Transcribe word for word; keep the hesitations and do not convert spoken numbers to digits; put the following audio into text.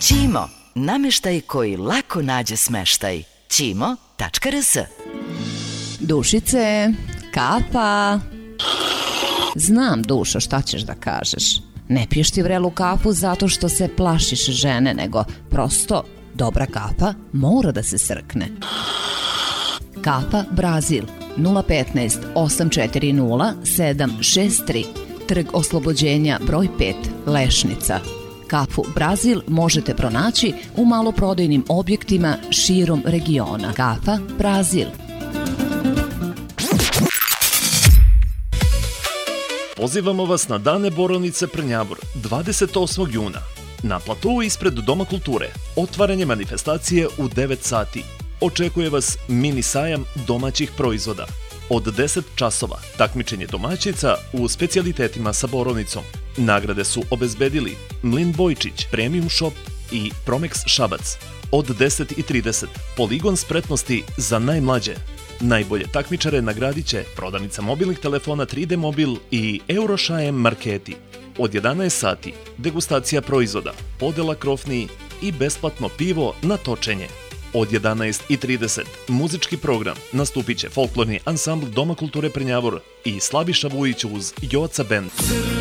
Ćimo, nameštaj koji lako nađe smeštaj. ćimo tačka r s. Dušice, kapa. Znam, Dušo, šta ćeš da kažeš. Ne piješ ti vrelu kafu zato što se plašiš žene, nego prosto dobra kafa mora da se srkne. Kapa Brazil nula petnaest osam četiri nula sedam šest tri, Trg Oslobođenja broj pet, Lešnica. Kafu Brazil možete pronaći u maloprodajnim objektima širom regiona. Kafa Brazil. Pozivamo vas na Dane borovnice Prnjavor dvadeset osmog juna. Na platou ispred Doma kulture otvaranje manifestacije u devet sati. Očekuje vas mini sajam domaćih proizvoda. Od deset časova takmičenje domaćica u specijalitetima sa borovnicom. Nagrade su obezbedili Mlin Bojčić, Premium Shop i Promex Šabac. Od deset i trideset poligon spretnosti za najmlađe. Najbolje takmičare nagradit će prodavnica mobilnih telefona tri D Mobil i Eurošajem marketi. Od jedanaest sati degustacija proizvoda, podela krofni i besplatno pivo na točenje. Od jedanaest i trideset muzički program, nastupit će folklorni ansambl Doma kulture Prnjavor i Slaviša Vujić uz Joca Band.